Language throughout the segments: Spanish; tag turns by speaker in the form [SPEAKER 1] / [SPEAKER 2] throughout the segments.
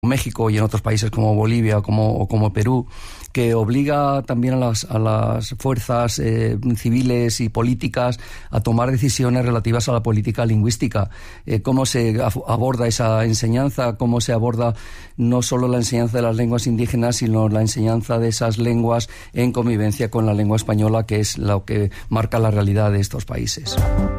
[SPEAKER 1] México y en otros países como Bolivia o como Perú, que obliga también a las fuerzas civiles y políticas a tomar decisiones relativas a la política lingüística. Cómo se aborda esa enseñanza, cómo se aborda no solo la enseñanza de las lenguas indígenas, sino la enseñanza de esas lenguas en convivencia con la lengua española, que es lo que marca la realidad de estos países.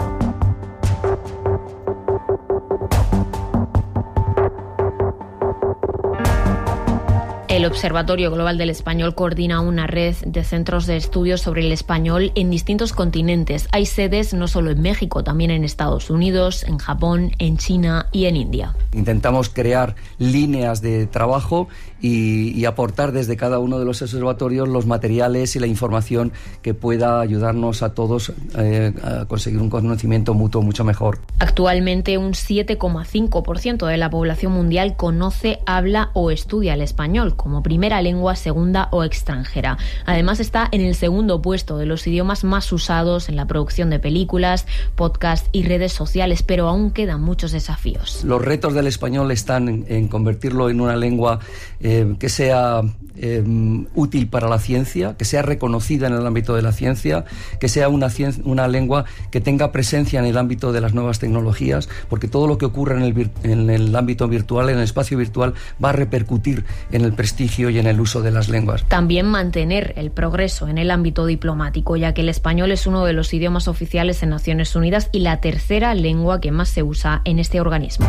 [SPEAKER 2] El Observatorio Global del Español coordina una red de centros de estudios sobre el español en distintos continentes. Hay sedes no solo en México, también en Estados Unidos, en Japón, en China y en India.
[SPEAKER 1] Intentamos crear líneas de trabajo y aportar desde cada uno de los observatorios los materiales y la información que pueda ayudarnos a todos a conseguir un conocimiento mutuo mucho mejor.
[SPEAKER 2] Actualmente un 7,5% de la población mundial conoce, habla o estudia el español como primera lengua, segunda o extranjera. Además está en el segundo puesto de los idiomas más usados en la producción de películas, podcasts y redes sociales, pero aún quedan muchos desafíos.
[SPEAKER 1] Los retos del español están en convertirlo en una lengua que sea útil para la ciencia, que sea reconocida en el ámbito de la ciencia, que sea una lengua que tenga presencia en el ámbito de las nuevas tecnologías, porque todo lo que ocurre en el ámbito virtual, en el espacio virtual, va a repercutir en el prestigio y en el uso de las lenguas.
[SPEAKER 2] También mantener el progreso en el ámbito diplomático, ya que el español es uno de los idiomas oficiales en Naciones Unidas y la tercera lengua que más se usa en este organismo.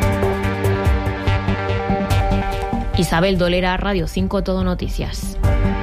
[SPEAKER 2] Isabel Dolera, Radio 5 Todo Noticias.